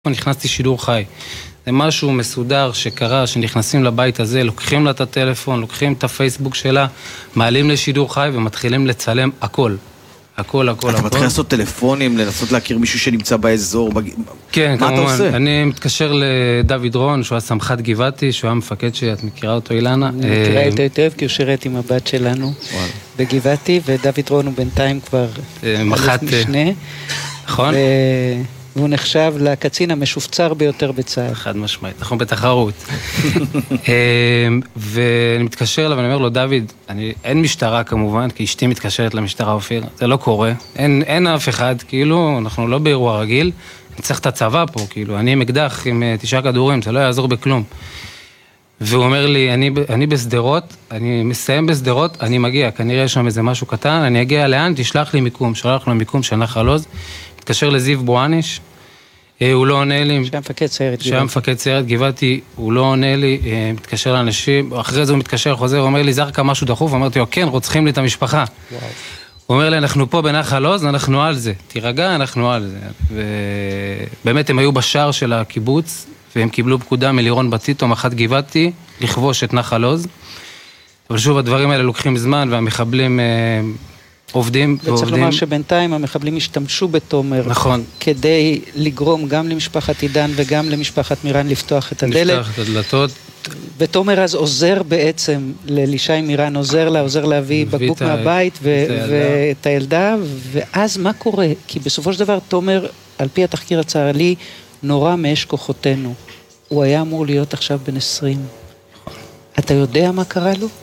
נכנסתי שידור חי. זה משהו מסודר שקרה, שנכנסים לבית הזה, לוקחים לה את הטלפון, לוקחים את הפייסבוק שלה, מעלים לשידור חי ומתחילים לצלם הכל. הכל. אתה מתחיל לעשות טלפונים, לנסות להכיר מישהו שנמצא באזור? כן, מה אתה עושה? אני מתקשר לדוד רון, שהוא היה סמח"ט גבעתי, שהוא היה מפקד שאת מכירה אותו, אילנה. אני מכירה אותו היטב, כי הוא שירת עם הבת שלנו בגבעתי, ודוד רון הוא בינתיים כבר מח"ט משנה. נכון? והוא נחשב לקצין המשופצר ביותר בצה"ל. חד משמעית, אנחנו בתחרות. ואני מתקשר אליו ואני אומר לו, דוד, אין משטרה כמובן, כי אשתי מתקשרת למשטרה, אופיר, זה לא קורה, אין אף אחד, כאילו, אנחנו לא באירוע רגיל, אני צריך את הצבא פה, כאילו, אני עם אקדח עם 9 כדורים, זה לא יעזור בכלום. והוא אומר לי, אני בסדרות, אני מסיים בסדרות, אני מגיע, כנראה יש שם איזה משהו קטן, אני אגיע לאן, תשלח לי מיקום, שלח לו מיקום של נחל עוז, מתקשר לזיו בואניש, הוא לא עונה לי. שהיה מפקד סיירת גבעתי, הוא לא עונה לי, מתקשר לאנשים, אחרי זה הוא מתקשר, חוזר, הוא אומר לי, זה רק משהו דחוף, אמרתי לו, כן, רוצחים לי את המשפחה. הוא אומר לי, אנחנו פה בנחל עוז, אנחנו על זה, תירגע, אנחנו על זה. ובאמת הם היו בשער של הקיבוץ, והם קיבלו פקודה מלירון בתיתו, מח"ט גבעתי, לכבוש את נחל עוז. אבל שוב, הדברים האלה לוקחים זמן, והמחבלים עובדים. וצריך לומר שבינתיים המחבלים השתמשו בתומר. נכון. כדי לגרום גם למשפחת עידן וגם למשפחת מירן לפתוח את הדלת. לפתוח את הדלתות. ותומר אז עוזר בעצם ללישי מירן, עוזר להביא בקבוק מהבית ואת הילדה. ואז מה קורה? כי בסופו של דבר תומר, על פי התחקיר הצה"לי, נורא מאש כוחותינו. הוא היה אמור להיות עכשיו בן 20. אתה יודע מה קרה לו?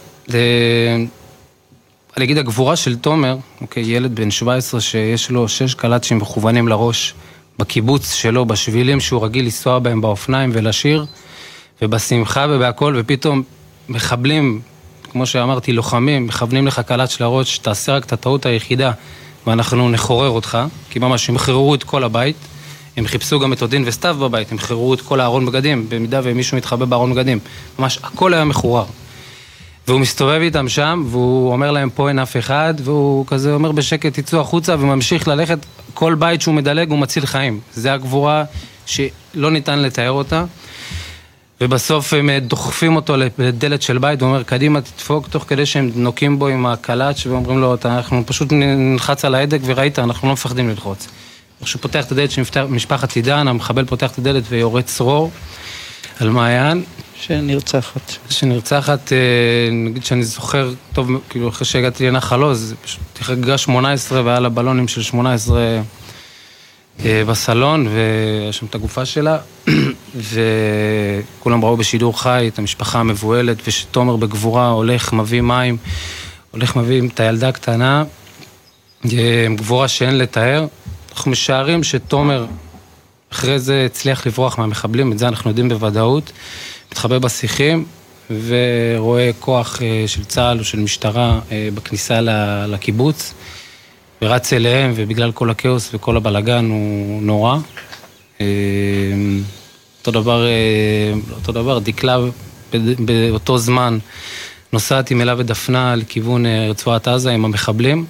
אני אגיד, הגבורה של תומר, ילד בן 17 שיש לו 6 קלאצ'ים מכוונים לראש, בקיבוץ שלו, בשבילים שהוא רגיל לנסוע בהם באופניים ולשיר, ובשמחה ובהכל, ופתאום מחבלים, כמו שאמרתי, לוחמים, מכוונים לך קלאצ' לראש, תעשה רק את הטעות היחידה, ואנחנו נחורר אותך, כי ממש הם חיררו את כל הבית, הם חיפשו גם את עודין וסתיו בבית, הם חיררו את כל הארון בגדים, במידה ומישהו מתחבא בארון בגדים, ממש הכל היה מחורר. והוא מסתובב איתם שם, והוא אומר להם, פה אין אף אחד, והוא כזה אומר בשקט, תצאו החוצה, וממשיך ללכת, כל בית שהוא מדלג, הוא מציל חיים. זה הגבורה שלא ניתן לתאר אותה, ובסוף הם דוחפים אותו לדלת של בית, הוא אומר, קדימה תדפוק, תוך כדי שהם נוקים בו עם הקלאץ' ואומרים לו, אנחנו פשוט נלחץ על ההדק, וראית, אנחנו לא מפחדים ללחוץ. כשהוא פותח את הדלת של משפחת עידן, המחבל פותח את הדלת ויורד צרור על מעיין, שנרצחת, נגיד שאני זוכר טוב, כאילו אחרי שהגעתי לנחל עוז, פשוט חגגה 18 והיה לה בלונים של 18 בסלון, ויש שם את הגופה שלה, וכולם ראו בשידור חי את המשפחה המבועלת, ושתומר בגבורה הולך, מביא מים, הולך מביא את הילדה הקטנה, גבורה שאין לתאר. אנחנו משערים שתומר אחרי זה הצליח לברוח מהמחבלים, את זה אנחנו יודעים בוודאות, מתחבא בשיחים ורואה כוח של צה"ל או של משטרה בכניסה לקיבוץ, ורץ אליהם, ובגלל כל הכאוס וכל הבלגן הוא נורא. אותו דבר, דקלה באותו זמן נוסעת עם אלה ודפנה לכיוון רצועת עזה עם המחבלים.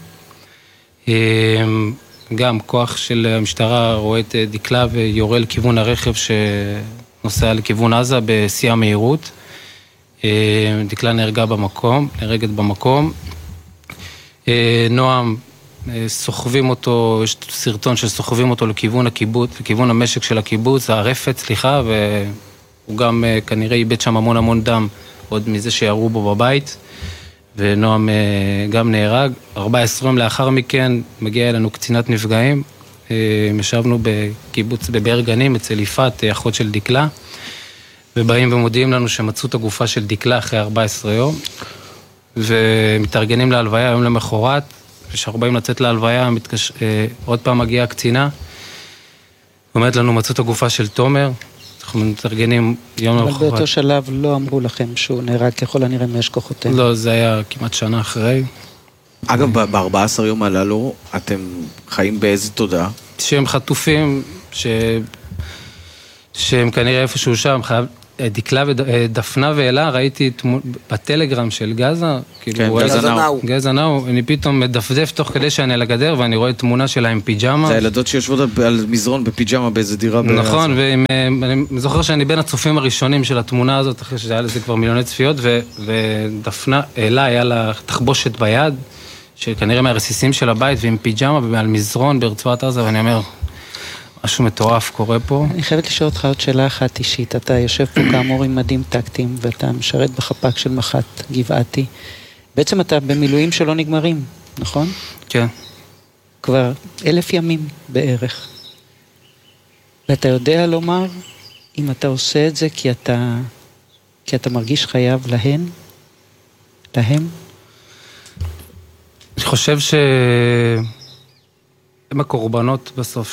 גם כוח של המשטרה רואה את דקלה ויורה לכיוון הרכב שנוסע לכיוון עזה בשיא המהירות. דקלה נהרגת במקום. נועם, סוחבים אותו, יש סרטון שסוחבים אותו לכיוון הקיבוץ, לכיוון המשק של הקיבוץ, הרפת, והוא גם כנראה איבד שם המון דם, עוד מזה שירו בו בבית. ונועם גם נהרג. 14 יום לאחר מכן מגיע אלינו קצינת נפגעים, ישבנו בקיבוץ בבאר גנים אצל יפעת, אחות של דקלה, ובאים ומודיעים לנו שמצאו את הגופה של דקלה אחרי 14 יום, ומתארגנים להלוויה יום למחרת, כשאנחנו באים לצאת להלוויה, עוד פעם מגיעה הקצינה, אומרת לנו, מצאו את הגופה של תומר, אנחנו מתארגנים יום למחרת. אבל באותו שלב לא אמרו לכם שהוא נהרג ככל הנראה מאש כוחותינו. לא, זה היה כמעט שנה אחרי. אגב, ב-14 יום הללו, אתם חיים באיזה תודעה? שהם חטופים, שהם כנראה איפשהו שם, דקלה ודפנה ואלה, ראיתי בטלגרם של גזה, כאילו, גזה נאו, אני פתאום מדפדף תוך כדי שאני על הגדר, ואני רואה תמונה שלה עם פיג'מה. זה הילדות שיושבות על מזרון בפיג'מה באיזה דירה. נכון, ואני זוכר שאני בין הצופים הראשונים של התמונה הזאת, אחרי שהיה לזה כבר מיליוני צפיות, ודפנה, אלה, היה לה תחבושת ביד, שכנראה מהרסיסים של הבית, ועם פיג'מה ועל מזרון ברצועת עזה, ואני אומר, משהו מטורף קורה פה. אני חייבת לשאול אותך עוד שאלה אחת אישית. אתה יושב פה כאמור עם מדים טקטיים, ואתה משרת בחפ"ק של מח"ט גבעתי. בעצם אתה במילואים שלא נגמרים, נכון? כן. כבר 1,000 ימים בערך. ואתה יודע לומר, אם אתה עושה את זה כי אתה מרגיש חייב להן? להם? אני חושב הם הקורבנות בסוף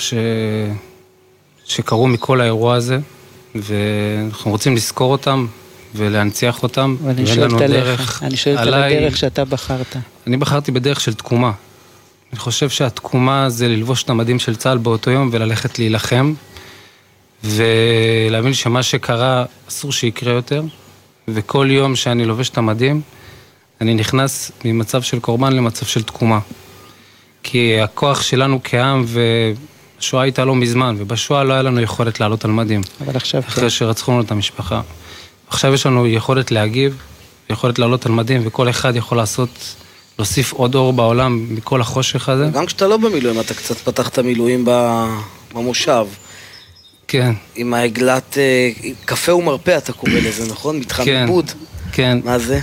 שקרו מכל האירוע הזה, ואנחנו רוצים לזכור אותם ולהנציח אותם. ואני שואלת על הדרך שאתה בחרת. אני בחרתי בדרך של תקומה. אני חושב שהתקומה זה ללבוש את המדים של צה"ל באותו יום וללכת להילחם, ולהבין שמה שקרה אסור שיקרה יותר, וכל יום שאני לובש את המדים, אני נכנס ממצב של קורבן למצב של תקומה. כי הכוח שלנו כעם, והשואה הייתה לא מזמן, ובשואה לא היה לנו יכולת לעלות על מדים. אבל עכשיו אחרי שרצחו לנו את המשפחה. עכשיו יש לנו יכולת להגיב, יכולת לעלות על מדים, וכל אחד יכול להוסיף עוד אור בעולם מכל החושך הזה. גם כשאתה לא במילואים, אתה קצת פתחת מילואים במושב. כן. עם העגלת קפה ומרפא, אתה קורא לזה, נכון? מתחם עיבוד. כן. מה זה?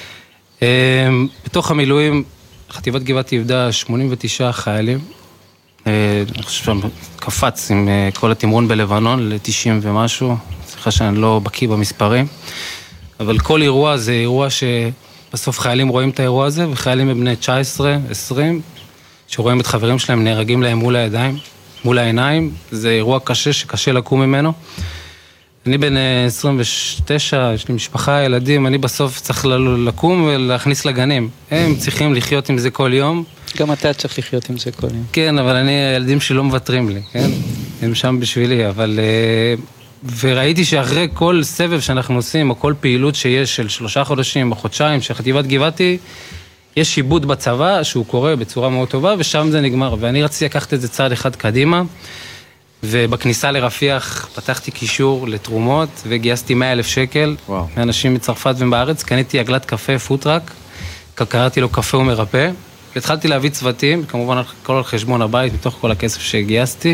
בתוך המילואים, חטיבת גבעתי עבדה 89 חיילים. אני חושב שאני קפץ עם כל התמרון בלבנון ל-90 ומשהו. סליחה שאני לא בקיא במספרים. אבל כל אירוע זה אירוע שבסוף חיילים רואים את האירוע הזה, וחיילים בבני 19, 20, שרואים את חברים שלהם נהרגים להם מול הידיים, מול העיניים. זה אירוע קשה שקשה לקום ממנו. אני בן 29, יש לי משפחה, ילדים, אני בסוף צריך לקום ולהכניס לגנים. הם צריכים לחיות עם זה כל יום. גם אתה צריך לחיות עם זה כל יום. כן, אבל הילדים שלי לא מוותרים לי, כן? הם שם בשבילי, אבל... וראיתי שאחרי כל סבב שאנחנו עושים, או כל פעילות שיש של 3 חודשים או חודשיים, שחטיבת גבעתי, יש עיבוד בצבא שהוא קורה בצורה מאוד טובה, ושם זה נגמר. ואני רציתי לקחת את זה צעד אחד קדימה, ובכניסה לרפיח פתחתי קישור לתרומות, וגייסתי 100,000 שקל מאנשים מצרפת ובארץ, קניתי עגלת קפה פוטרק, קראתי לו קפה ומרפא, והתחלתי להביא צוותים, כמובן כל על חשבון הבית, מתוך כל הכסף שגייסתי,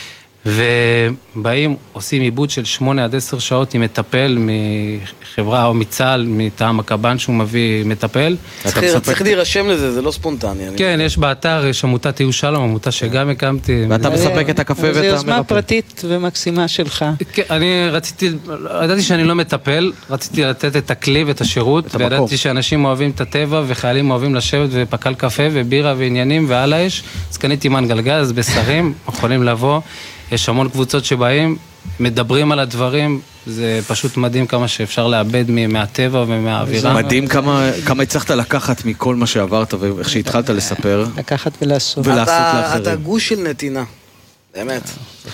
ובאים, עושים עיבוד של 8 עד 10 שעות עם מטפל מחברה או מצה"ל, מטעם הקב"ן שהוא מביא מטפל. צריך להירשם לזה, זה לא ספונטני. כן, יש באתר, יש עמותת תהיו שלום, עמותה שגם הקמתי. ואתה מספק את הקפה ואת המרפא. זו יוזמה פרטית ומקסימה שלך. כן, אני ידעתי שאני לא מטפל, רציתי לתת את הכלי ואת השירות, וידעתי שאנשים אוהבים את הטבע, וחיילים אוהבים לשבת ופקל קפה ובירה ועניינים ועל האש, אז קניתי מנגל גז, בשרים, יכולים לבוא. יש המון קבוצות שבאים, מדברים על הדברים, זה פשוט מדהים כמה שאפשר לאבד מהטבע ומהאווירה. מדהים כמה הצלחת לקחת מכל מה שעברת ואיך שהתחלת לספר. לקחת ולעשות. לאחרים. אתה גוש של נתינה, באמת.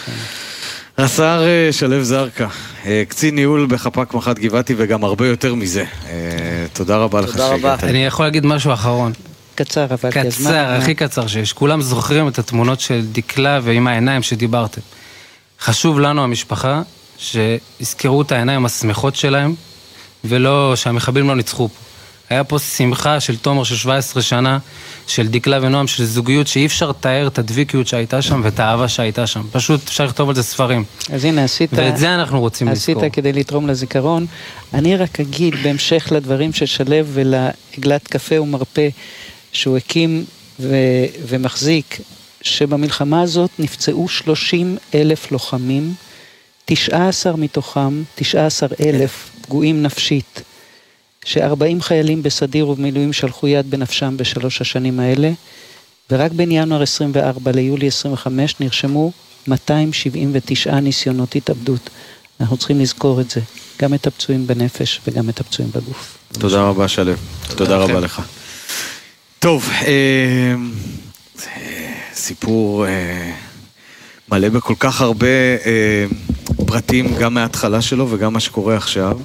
רס"ר שלו זרקא, קצין ניהול בחפ"ק מח"ט גבעתי וגם הרבה יותר מזה. תודה רבה לך שהגעת. אני יכול להגיד משהו אחרון. קצר, אבל קצר, הכי קצר שיש. כולם זוכרים את התמונות של דקלה ועם העיניים שדיברתם. חשוב לנו, המשפחה, שיזכרו את העיניים השמחות שלהם, ולא שהמחבלים לא ניצחו פה. היה פה שמחה של תומר של 17 שנה, של דקלה ונועם, של זוגיות שאי אפשר לתאר את הדביקיות שהייתה שם, ואת האהבה שהייתה שם. פשוט אפשר לכתוב על זה ספרים. אז הנה, עשית... ואת זה אנחנו רוצים לזכור. עשית כדי לתרום לזיכרון. אני רק אגיד, בהמשך לדברים של שלו ולעגלת קפה ומרפא, שהוא הקים ומחזיק, שבמלחמה הזאת נפצעו 30,000 לוחמים, 19 מתוכם, 19,000 פגועים נפשית, ש40 חיילים בסדיר ובמילואים שלחו יד בנפשם ב3 השנים האלה, ורק בין ינואר 24 ליולי 25 נרשמו 279 ניסיונות התאבדות. אנחנו צריכים לזכור את זה, גם את הפצועים בנפש וגם את הפצועים בגוף. תודה רבה שלו, תודה רבה לך. טוב, סיפור מלא בכל כך הרבה פרטים, גם מההתחלה שלו וגם מה שקורה עכשיו.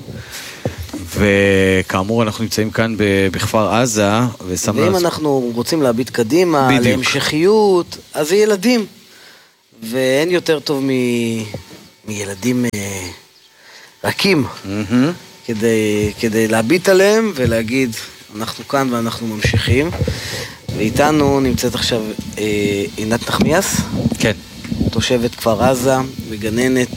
וכאמור אנחנו נמצאים כאן בכפר עזה, ואם אנחנו רוצים להביט קדימה, להמשכיות, אז זה ילדים. ואין יותר טוב מילדים רכים, כדי להביט עליהם ולהגיד, אנחנו כאן ואנחנו ממשיכים. ואיתנו נמצאת עכשיו עינת נחמיאס, כן. תושבת כפר עזה וגננת,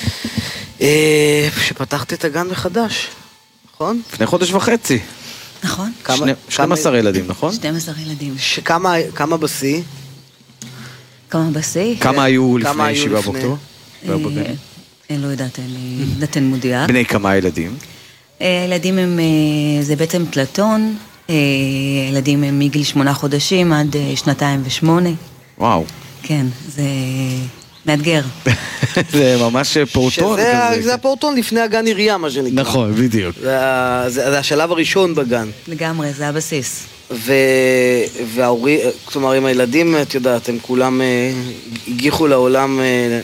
שפתחת את הגן מחדש, נכון? לפני חודש וחצי. נכון. 12 ילדים, נכון? 12 ילדים. כמה בשיא? כמה בשיא? כמה היו לפני 7 באוקטובר? לא יודעת, נתן מודיע. בני כמה ילדים? ילדים הם, זה בעצם תלתון, ילדים הם מגיל 8 חודשים עד 2.8. וואו. כן, זה מאתגר. זה ממש פורטון. זה הפורטון לפני הגן עירייה, מה שנקרא. נכון, בדיוק. זה השלב הראשון בגן. לגמרי, זה הבסיס. וההורים, כלומר, עם הילדים, את יודעת, הם כולם הגיחו לעולם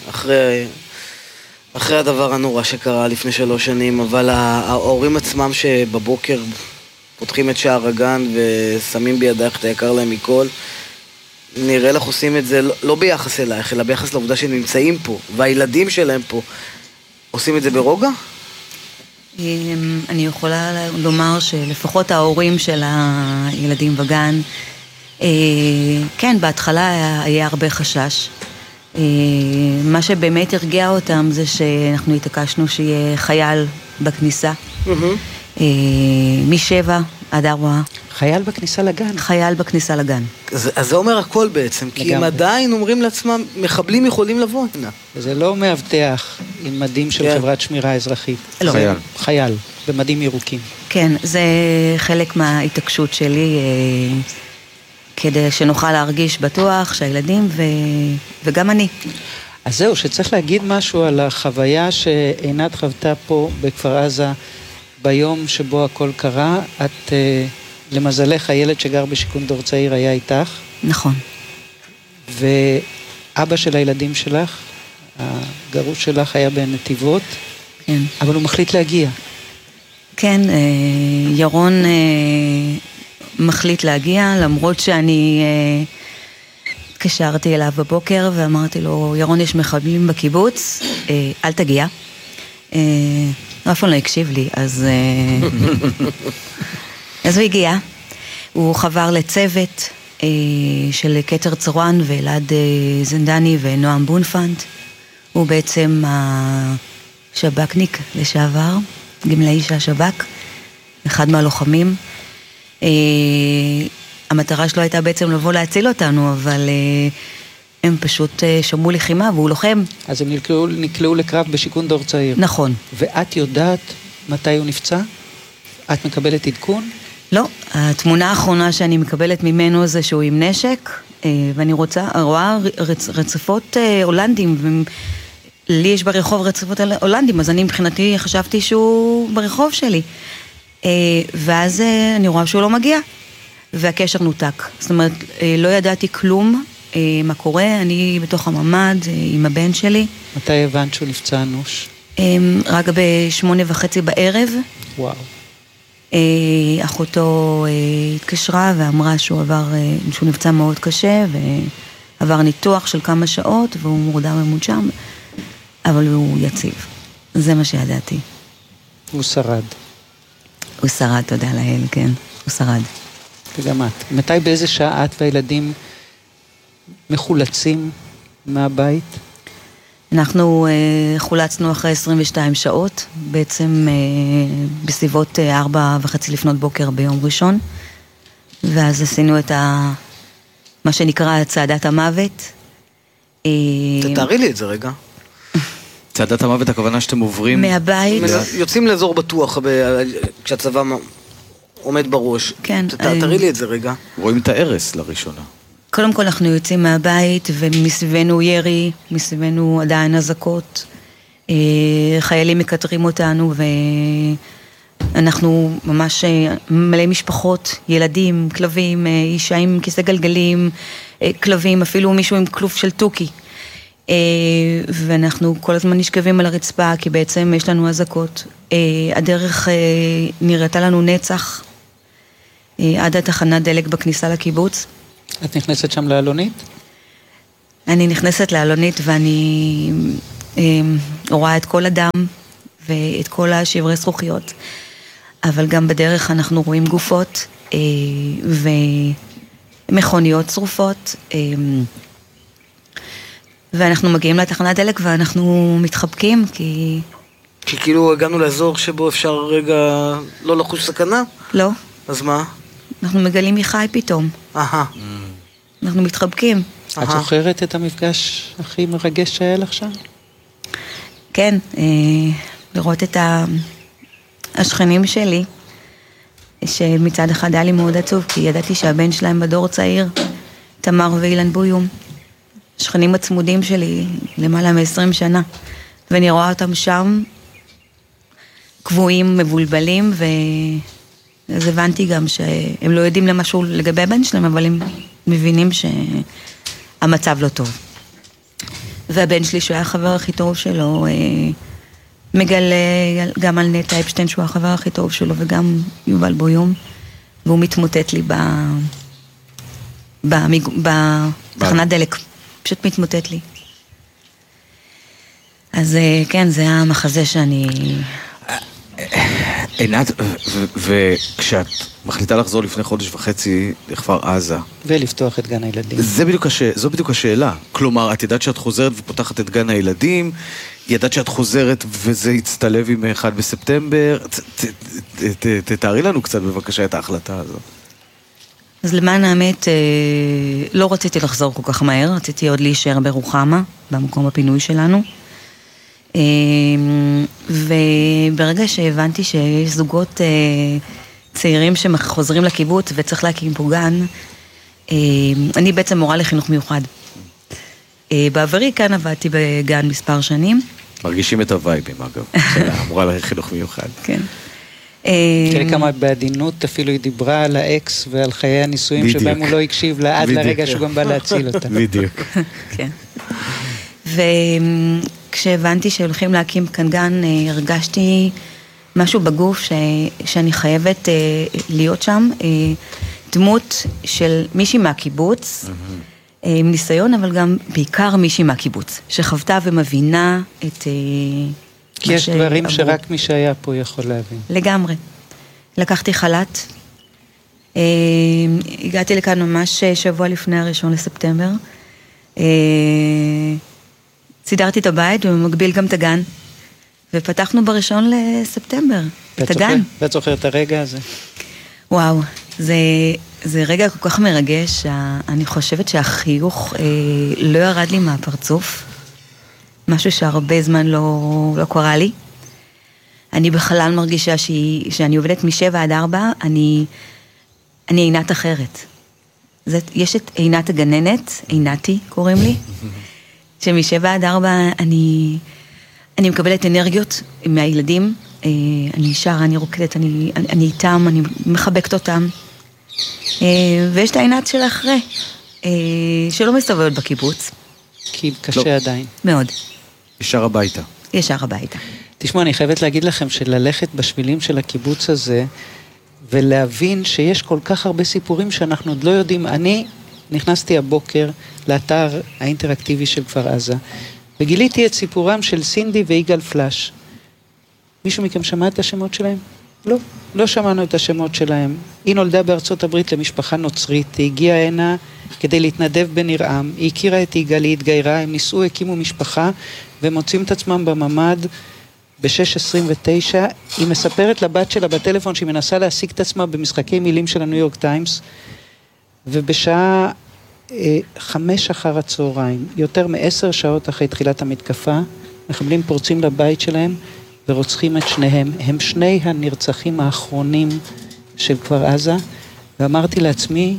אחרי הדבר הנורא שקרה לפני 3 שנים, אבל ההורים עצמם שבבוקר פותחים את שער הגן ושמים בידייך את היקר להם מכל, נראה לך עושים את זה לא ביחס אלייך, אלא ביחס לעובדה שהם נמצאים פה, והילדים שלהם פה, עושים את זה ברוגע? אני יכולה לומר שלפחות ההורים של הילדים בגן, כן, בהתחלה היה הרבה חשש. מה שבאמת הרגיע אותם זה שאנחנו התעקשנו שיהיה חייל בכניסה, מ7 עד 4. חייל בכניסה לגן. חייל בכניסה לגן. אז זה אומר הכל בעצם, כי הם עדיין אומרים לעצמם, מחבלים יכולים לבוא הנה. זה לא מאבטח עם מדים של חברת שמירה אזרחית. לא. חייל, במדים ירוקים. כן, זה חלק מההתעקשות שלי, כדי שנוכל להרגיש בטוח שהילדים וגם אני. אז זהו, שצריך להגיד משהו על החוויה שעינת חוותה פה בכפר עזה ביום שבו הכל קרה. את, למזלך, הילד שגר בשיכון דור צעיר היה איתך. נכון. ואבא של הילדים שלך, הגרוש שלך היה בנתיבות. כן. אבל הוא מחליט להגיע. כן, ירון מחליט להגיע, למרות שאני התקשרתי אליו בבוקר ואמרתי לו, ירון, יש מחבלים בקיבוץ, אל תגיע. אף פעם לא הקשיב לי, אז הוא הגיע. הוא חבר לצוות של קטר צרואן ואלעד זנדני ונועם בונפנד. הוא בעצם השב"כניק לשעבר, גמלאי של השב"כ, אחד מהלוחמים. המטרה שלו הייתה בעצם לבוא להציל אותנו, אבל הם פשוט שמעו לחימה והוא לוחם. אז הם נקלעו לקרב בשיכון דור צעיר. נכון. ואת יודעת מתי הוא נפצע? את מקבלת עדכון? לא, התמונה האחרונה שאני מקבלת ממנו זה שהוא עם נשק, ואני רואה רצפות הולנדים, לי יש ברחוב רצפות הולנדים, אז אני מבחינתי חשבתי שהוא ברחוב שלי. ואז אני רואה שהוא לא מגיע, והקשר נותק. זאת אומרת, לא ידעתי כלום מה קורה, אני בתוך הממד עם הבן שלי. מתי הבנת שהוא נפצע אנוש? רק ב8:30 בערב. וואו. אחותו התקשרה ואמרה שהוא נפצע מאוד קשה, ועבר ניתוח של כמה שעות, והוא מורדם ומונשם, אבל הוא יציב. זה מה שידעתי. הוא שרד. הוא שרד, תודה לאל, כן. הוא שרד. וגם את. מתי באיזה שעה את והילדים מחולצים מהבית? אנחנו חולצנו אחרי 22 שעות, בעצם בסביבות 4:30 לפנות בוקר ביום ראשון, ואז עשינו את מה שנקרא צעדת המוות. תתארי לי את זה רגע. צעדת המוות, הכוונה שאתם עוברים מהבית. יוצאים לאזור בטוח כשהצבא עומד בראש. כן. תתארי לי את זה רגע. רואים את הערס לראשונה. קודם כל אנחנו יוצאים מהבית ומסביבנו ירי, מסביבנו עדיין אזעקות, חיילים מקטרים אותנו ואנחנו ממש מלא משפחות, ילדים, כלבים, אישה עם כיסא גלגלים, כלבים, אפילו מישהו עם כלוף של טוקי. ואנחנו כל הזמן נשכבים על הרצפה, כי בעצם יש לנו הזקות. הדרך נראתה לנו נצח, עד התחנת דלק בכניסה לקיבוץ. את נכנסת שם לאלונית? אני נכנסת לאלונית ואני רואה את כל הדם ואת כל השברי זכוכיות, אבל גם בדרך אנחנו רואים גופות ומכוניות שרופות, ואנחנו מגיעים לתחנת דלק ואנחנו מתחבקים כי כאילו הגענו לאזור שבו אפשר רגע לא לחוש סכנה? לא. אז מה? אנחנו מגלים מי חי פתאום. אנחנו מתחבקים. את זוכרת את המפגש הכי מרגש שהיה לך שם? כן, לראות את השכנים שלי, שמצד אחד היה לי מאוד עצוב, כי ידעתי שהבן שלהם בדור צעיר, תמר ואילן בויום, שכנים הצמודים שלי למעלה מ-20 שנה, ואני רואה אותם שם, קבועים, מבולבלים, אז הבנתי גם שהם לא יודעים למשהו לגבי הבן שלהם, אבל הם מבינים שהמצב לא טוב. והבן שלי, שהוא היה החבר הכי טוב שלו, מגלה גם על נטע אפשטיין, שהוא החבר הכי טוב שלו, וגם יובל בויום, והוא מתמוטט לי בתחנת דלק, פשוט מתמוטט לי. אז כן, זה המחזה שאני... עינת, וכשאת מחליטה לחזור לפני חודש וחצי לכפר עזה ולפתוח את גן הילדים, זו בדיוק השאלה. כלומר, את ידעת שאת חוזרת ופותחת את גן הילדים, ידעת שאת חוזרת וזה יצטלב עם 1 בספטמבר. תתארי לנו קצת בבקשה את ההחלטה הזאת. אז למען האמת, לא רציתי לחזור כל כך מהר, רציתי עוד להישאר ברוחמה, במקום הפינוי שלנו. וברגע שהבנתי שיש זוגות צעירים שחוזרים לקיבוץ וצריך להקים פה גן, אני בעצם מורה לחינוך מיוחד. בעברי כאן עבדתי בגן מספר שנים. מרגישים את הווייבים אגב, של המורה לחינוך מיוחד. כן. תראי כמה בעדינות אפילו היא דיברה על האקס ועל חיי הנישואים שבהם הוא לא הקשיב לה עד לרגע שהוא גם בא להציל אותה. בדיוק. כן. כשהבנתי שהולכים להקים כאן גן, הרגשתי משהו בגוף שאני חייבת להיות שם, דמות של מישהי מהקיבוץ, עם ניסיון, אבל גם בעיקר מישהי מהקיבוץ, שחוותה ומבינה את... כי יש דברים שרק מי שהיה פה יכול להבין. לגמרי. לקחתי חל"ת, הגעתי לכאן ממש שבוע לפני 1 לספטמבר, סידרתי את הבית ובמקביל גם את הגן, ופתחנו ב1 לספטמבר את הגן. ואת זוכרת את הרגע הזה? וואו, זה רגע כל כך מרגש, אני חושבת שהחיוך לא ירד לי מהפרצוף, משהו שהרבה זמן לא קרה לי. אני בכלל מרגישה שאני עובדת מ7 עד 4, אני עינת אחרת. יש את עינת הגננת, עינתי קוראים לי, שמ7 עד 4 אני מקבלת אנרגיות מהילדים, אני שרה, אני רוקדת, אני איתם, אני מחבקת אותם, ויש את העינת של אחרי, שלא מסתובבת בקיבוץ. כי קשה עדיין. מאוד. ישר הביתה. ישר הביתה. תשמעו, אני חייבת להגיד לכם שללכת בשבילים של הקיבוץ הזה, ולהבין שיש כל כך הרבה סיפורים שאנחנו עוד לא יודעים. אני נכנסתי הבוקר לאתר האינטראקטיבי של כפר עזה, וגיליתי את סיפורם של סינדי ויגאל פלאש. מישהו מכם שמע את השמות שלהם? לא שמענו את השמות שלהם. היא נולדה בארצות הברית למשפחה נוצרית, היא הגיעה הנה כדי להתנדב בנרעם, היא הכירה את יגאל, היא התגיירה, הם ניסו, הקימו משפחה, ומוצאים את עצמם בממד ב-6:29, היא מספרת לבת שלה בטלפון שהיא מנסה להשיג את עצמה במשחקי מילים של הניו יורק טיימס, ובשעה 5 אחר הצהריים, יותר מ10 שעות אחרי תחילת המתקפה, מחבלים פורצים לבית שלהם ורוצחים את שניהם. הם שני הנרצחים האחרונים של כפר עזה, ואמרתי לעצמי,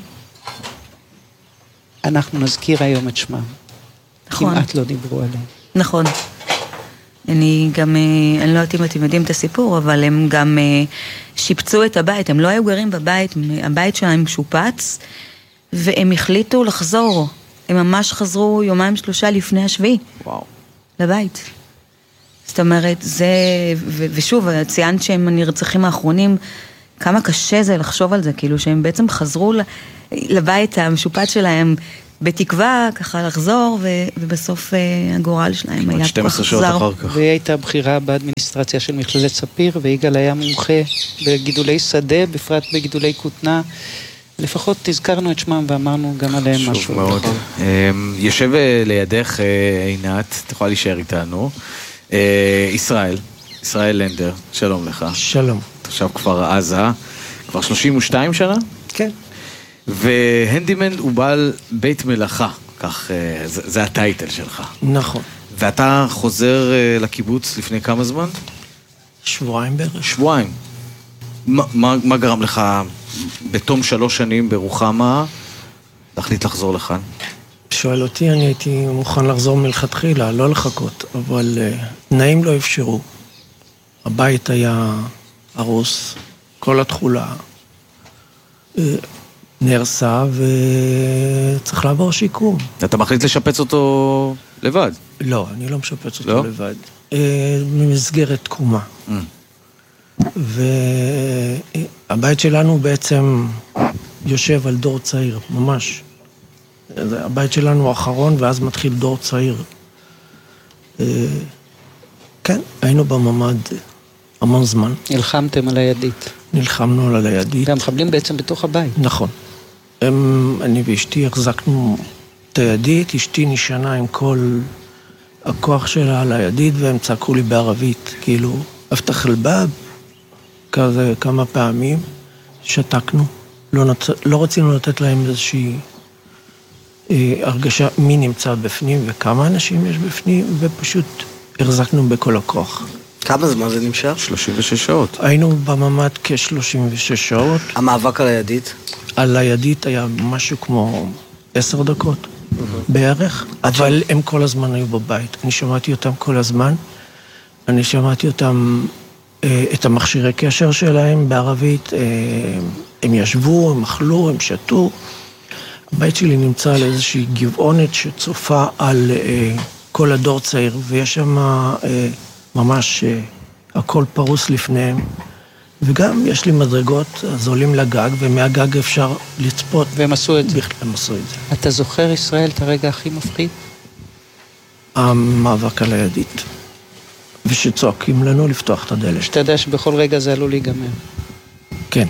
אנחנו נזכיר היום את שמם. נכון. כמעט לא דיברו עליהם. נכון. אני לא יודעת אם אתם יודעים את הסיפור, אבל הם גם שיפצו את הבית, הם לא היו גרים בבית, הבית שלהם שופץ, והם החליטו לחזור הם ממש חזרו 2-3 לפני השביעי. וואו. לבית. זאת אומרת, זה, ושוב, ציינת שהם הנרצחים האחרונים, כמה קשה זה לחשוב על זה, כאילו שהם בעצם חזרו לבית המשופט שלהם, בתקווה ככה לחזור, ובסוף הגורל שלהם היה כל כך חזר. והיא הייתה בחירה באדמיניסטרציה של מכללת ספיר, ויגאל היה מומחה בגידולי שדה, בפרט בגידולי כותנה. לפחות תזכרנו את שמם ואמרנו גם עליהם משהו. חשוב מאוד. יושב לידך עינת, את יכולה להישאר איתנו. ישראל לנדר, שלום לך. שלום. תושב כפר עזה, כבר 32 שנה? כן. והנדימן הוא בעל בית מלאכה, כך, זה הטייטל שלך. נכון. ואתה חוזר לקיבוץ לפני כמה זמן? שבועיים בערך. שבועיים. מה גרם לך בתום 3 שנים ברוחמה להחליט לחזור לכאן? שואל אותי, אני הייתי מוכן לחזור מלכתחילה, לא לחכות, אבל תנאים לא אפשרו. הבית היה הרוס, כל התחולה נהרסה וצריך לעבור שיקום. אתה מחליט לשפץ אותו לבד? לא, אני לא משפץ אותו לבד. במסגרת תקומה. והבית שלנו בעצם יושב על דור צעיר, ממש. הבית שלנו האחרון, ואז מתחיל דור צעיר. כן, היינו בממד המון זמן. נלחמתם על הידית. נלחמנו על הידית. והמחבלים בעצם בתוך הבית. נכון. אני ואשתי החזקנו את הידית, אשתי נשענה עם כל הכוח שלה על הידית, והם צעקו לי בערבית, כאילו, אבטח אל-באב, כזה כמה פעמים, שתקנו. לא רצינו לתת להם איזושהי הרגשה מי נמצא בפנים וכמה אנשים יש בפנים, ופשוט החזקנו בכל הכוח. כמה זמן זה נמשך? 36 שעות. היינו בממד כ-36 שעות. המאבק על הידית? על הידית היה משהו כמו 10 דקות בערך, אבל הם כל הזמן היו בבית. אני שמעתי אותם כל הזמן, אני שמעתי אותם, את המכשירי קשר שלהם בערבית, הם ישבו, הם אכלו, הם שתו. הבית שלי נמצא על איזושהי גבעונת שצופה על כל הדור צעיר, ויש שם ממש הכל פרוס לפניהם, וגם יש לי מדרגות, אז עולים לגג, ומהגג אפשר לצפות. והם עשו את זה. הם עשו את זה. אתה זוכר, ישראל, את הרגע הכי מפחיד? המאבק על הידית. ושצועקים לנו לפתוח את הדלת. שאתה יודע שבכל רגע זה עלול להיגמר. כן.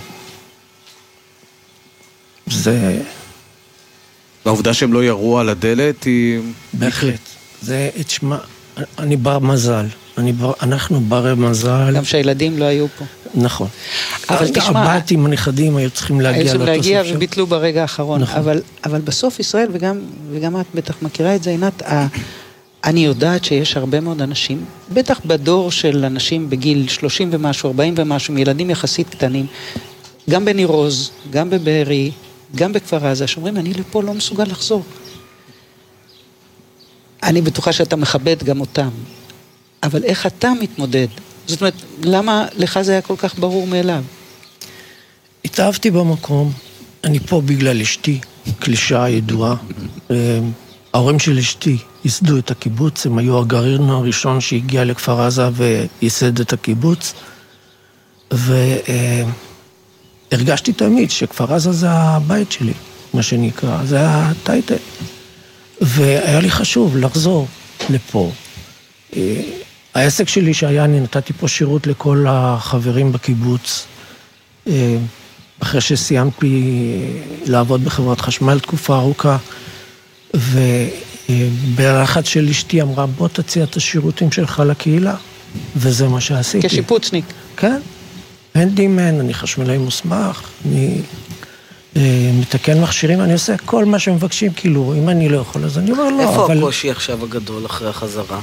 זה... והעובדה שהם לא ירו על הדלת היא... בהחלט. זה, תשמע, אני בר מזל. אנחנו ברי מזל. גם שהילדים לא היו פה. נכון. אבל תשמע... הבת עם הנכדים היו צריכים להגיע לתוסף. היו צריכים להגיע שם. וביטלו ברגע האחרון. נכון. אבל בסוף ישראל, וגם את בטח מכירה את זה, עינת, אני יודעת שיש הרבה מאוד אנשים, בטח בדור של אנשים בגיל 30 ומשהו, 40 ומשהו, ילדים יחסית קטנים, גם בניר עוז, גם בבארי, גם בכפר עזה, שאומרים, אני לפה לא מסוגל לחזור. אני בטוחה שאתה מכבד גם אותם, אבל איך אתה מתמודד? זאת אומרת, למה לך זה היה כל כך ברור מאליו? התאהבתי במקום, אני פה בגלל אשתי, קלישה ידועה. ההורים של אשתי ייסדו את הקיבוץ, הם היו הגרעין הראשון שהגיע לכפר עזה וייסד את הקיבוץ, והרגשתי תמיד שכפר עזה זה הבית שלי, מה שנקרא, זה הטייטל. והיה לי חשוב לחזור לפה. העסק שלי שהיה, אני נתתי פה שירות לכל החברים בקיבוץ, אחרי שסיימתי לעבוד בחברת חשמל תקופה ארוכה, ובלחץ של אשתי אמרה, בוא תציע את השירותים שלך לקהילה, וזה מה שעשיתי. כשיפוצניק. כן, הנדימן, אני חשמלאי מוסמך, אני מתקן מכשירים, אני עושה כל מה שמבקשים, כאילו, אם אני לא יכול, אז אני אומר לא, איפה אבל... הקושי עכשיו הגדול אחרי החזרה?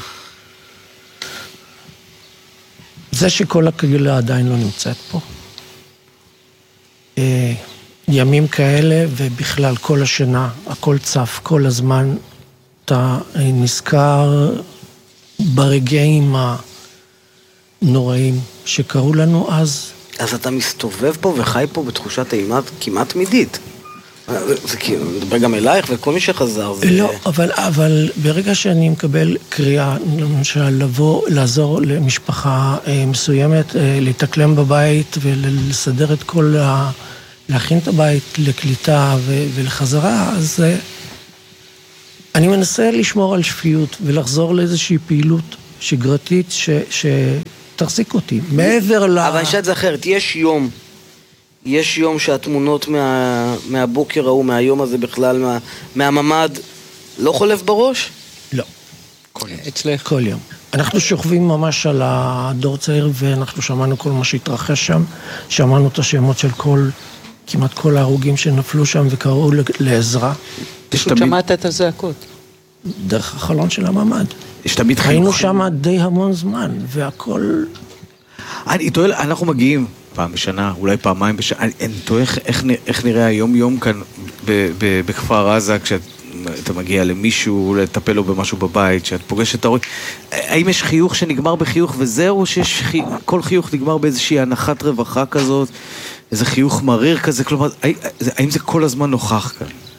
זה שכל הקהילה עדיין לא נמצאת פה. ימים כאלה, ובכלל כל השנה, הכל צף, כל הזמן, אתה נזכר ברגעים הנוראים שקרו לנו אז. אז אתה מסתובב פה וחי פה בתחושת אימה כמעט תמידית. זה כאילו, מדבר גם אלייך וכל מי שחזר זה... לא, אבל ברגע שאני מקבל קריאה, למשל, לעזור למשפחה מסוימת, להתאקלם בבית ולסדר את כל להכין את הבית לקליטה ולחזרה, אז אני מנסה לשמור על שפיות ולחזור לאיזושהי פעילות שגרתית שתחזיק אותי, מעבר ל... אבל אני חושב את זה אחרת, יש יום שהתמונות מהבוקר ההוא, מהיום הזה בכלל, מהממד, לא חולף בראש? לא. אצלך? כל יום. אנחנו שוכבים ממש על הדור צעיר, ואנחנו שמענו כל מה שהתרחש שם, שמענו את השמות של כמעט כל ההרוגים שנפלו שם וקראו לעזרה. פשוט שמעת את הזעקות. דרך החלון של הממד. יש תמיד חיוך. היינו שם די המון זמן, והכל... אני תוהה, אנחנו מגיעים פעם בשנה, אולי פעמיים בשנה, אני תוהה איך נראה היום כאן בכפר עזה, כשאתה מגיע למישהו, לטפל לו במשהו בבית, שאת פוגשת את ההורים. האם יש חיוך שנגמר בחיוך וזהו, או שכל חיוך נגמר באיזושהי הנחת רווחה כזאת, איזה חיוך מריר כזה, כלומר, האם זה כל הזמן נוכח כאן?